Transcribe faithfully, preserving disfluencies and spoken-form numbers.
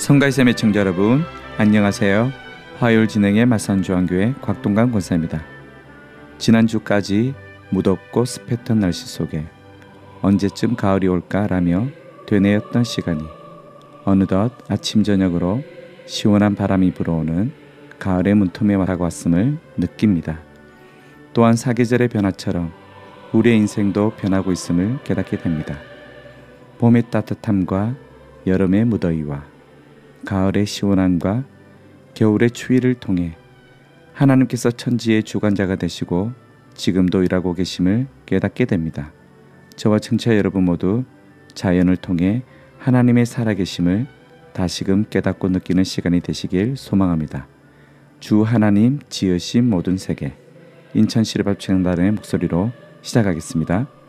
성가이샘의 청자 여러분, 안녕하세요. 화요일 진행의 마산중앙교회 곽동강 권사입니다. 지난주까지 무덥고 습했던 날씨 속에 언제쯤 가을이 올까라며 되뇌었던 시간이 어느덧 아침 저녁으로 시원한 바람이 불어오는 가을의 문틈에 다가왔음을 느낍니다. 또한 사계절의 변화처럼 우리의 인생도 변하고 있음을 깨닫게 됩니다. 봄의 따뜻함과 여름의 무더위와 가을의 시원함과 겨울의 추위를 통해 하나님께서 천지의 주관자가 되시고 지금도 일하고 계심을 깨닫게 됩니다. 저와 청취자 여러분 모두 자연을 통해 하나님의 살아계심을 다시금 깨닫고 느끼는 시간이 되시길 소망합니다. 주 하나님 지으신 모든 세계, 인천 시립합창단의 목소리로 시작하겠습니다.